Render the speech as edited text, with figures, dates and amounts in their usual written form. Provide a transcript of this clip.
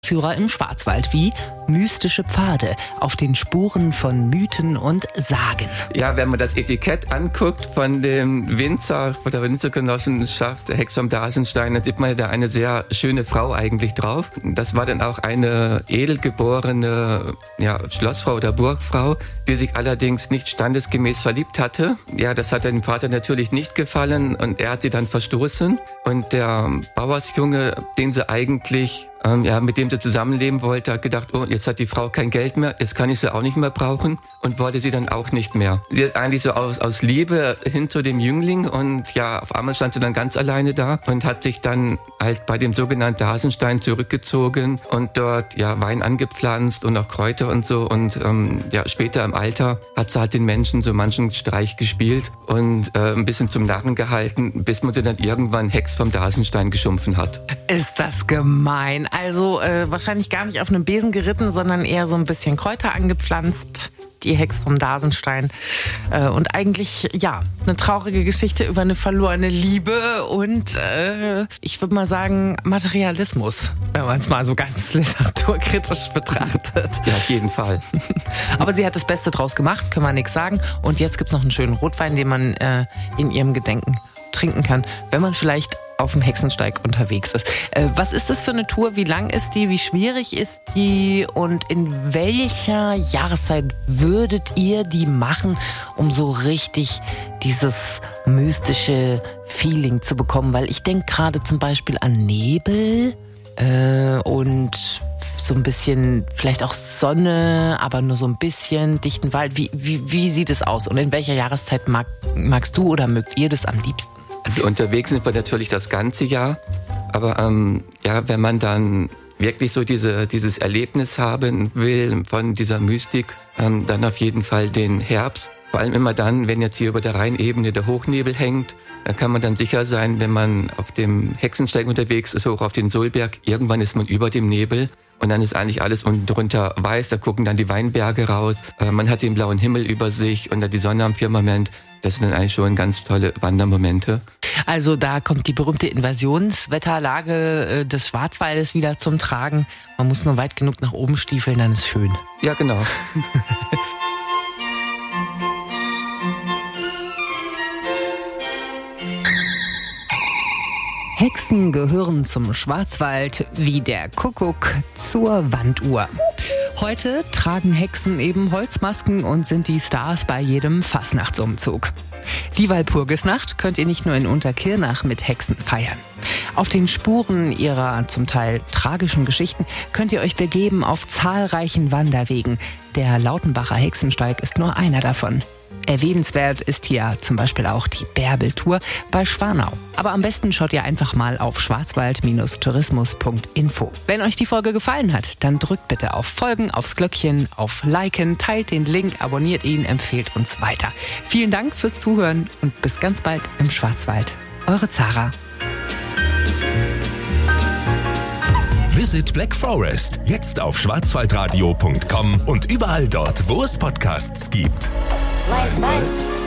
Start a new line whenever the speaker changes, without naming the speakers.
Führer im Schwarzwald wie mystische Pfade auf den Spuren von Mythen und Sagen.
Ja, wenn man das Etikett anguckt von dem Winzer, von der Winzergenossenschaft Hex vom Dasenstein, dann sieht man da eine sehr schöne Frau eigentlich drauf. Das war dann auch eine edelgeborene Schlossfrau oder Burgfrau, die sich allerdings nicht standesgemäß verliebt hatte. Ja, das hat dem Vater natürlich nicht gefallen und er hat sie dann verstoßen. Und der Bauersjunge, den sie eigentlich mit dem sie zusammenleben wollte, hat gedacht, oh, jetzt hat die Frau kein Geld mehr, jetzt kann ich sie auch nicht mehr brauchen und wollte sie dann auch nicht mehr. Sie ist eigentlich so aus Liebe hin zu dem Jüngling und ja, auf einmal stand sie dann ganz alleine da und hat sich dann halt bei dem sogenannten Dasenstein zurückgezogen und dort Wein angepflanzt und auch Kräuter und so und später im Alter hat sie halt den Menschen so manchen Streich gespielt und ein bisschen zum Narren gehalten, bis man sie dann irgendwann Hex vom Dasenstein geschumpfen hat.
Ist das gemein. Also wahrscheinlich gar nicht auf einem Besen geritten, sondern eher so ein bisschen Kräuter angepflanzt. Die Hex vom Dasenstein. Und eigentlich, eine traurige Geschichte über eine verlorene Liebe und ich würde mal sagen, Materialismus, wenn man es mal so ganz literaturkritisch betrachtet.
Ja, auf jeden Fall.
Aber sie hat das Beste draus gemacht, können wir nichts sagen. Und jetzt gibt es noch einen schönen Rotwein, den man in ihrem Gedenken trinken kann, wenn man vielleicht auf dem Hexensteig unterwegs ist. Was ist das für eine Tour? Wie lang ist die? Wie schwierig ist die? Und in welcher Jahreszeit würdet ihr die machen, um so richtig dieses mystische Feeling zu bekommen? Weil ich denke gerade zum Beispiel an Nebel und so ein bisschen, vielleicht auch Sonne, aber nur so ein bisschen, dichten Wald. Wie sieht es aus? Und in welcher Jahreszeit magst du oder mögt ihr das am liebsten?
Also unterwegs sind wir natürlich das ganze Jahr, aber wenn man dann wirklich so dieses Erlebnis haben will von dieser Mystik, dann auf jeden Fall den Herbst. Vor allem immer dann, wenn jetzt hier über der Rheinebene der Hochnebel hängt, da kann man dann sicher sein, wenn man auf dem Hexensteig unterwegs ist, hoch auf den Sohlberg, irgendwann ist man über dem Nebel. Und dann ist eigentlich alles unten drunter weiß, da gucken dann die Weinberge raus. Man hat den blauen Himmel über sich und dann die Sonne am Firmament. Das sind dann eigentlich schon ganz tolle Wandermomente.
Also da kommt die berühmte Invasionswetterlage des Schwarzwaldes wieder zum Tragen. Man muss nur weit genug nach oben stiefeln, dann ist schön.
Ja, genau.
Hexen gehören zum Schwarzwald wie der Kuckuck zur Wanduhr. Heute tragen Hexen eben Holzmasken und sind die Stars bei jedem Fastnachtsumzug. Die Walpurgisnacht könnt ihr nicht nur in Unterkirnach mit Hexen feiern. Auf den Spuren ihrer zum Teil tragischen Geschichten könnt ihr euch begeben auf zahlreichen Wanderwegen. Der Lautenbacher Hexensteig ist nur einer davon. Erwähnenswert ist hier zum Beispiel auch die Bärbeltour bei Schwanau. Aber am besten schaut ihr einfach mal auf schwarzwald-tourismus.info. Wenn euch die Folge gefallen hat, dann drückt bitte auf Folgen, aufs Glöckchen, auf Liken, teilt den Link, abonniert ihn, empfehlt uns weiter. Vielen Dank fürs Zuhören und bis ganz bald im Schwarzwald. Eure Zara.
Visit Black Forest jetzt auf schwarzwaldradio.com und überall dort, wo es Podcasts gibt.
Right.